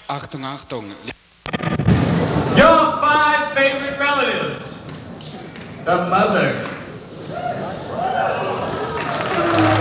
Achtung, Achtung. Your 5 favorite relatives, the mothers.